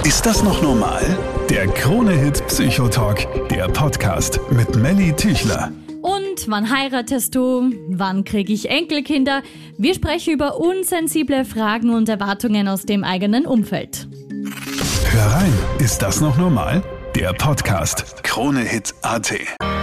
Ist das noch normal? Der Krone-Hit Psychotalk, der Podcast mit Melly Tüchler. Und wann heiratest du? Wann kriege ich Enkelkinder? Wir sprechen über unsensible Fragen und Erwartungen aus dem eigenen Umfeld. Hör rein, ist das noch normal? Der Podcast Krone-Hit.at.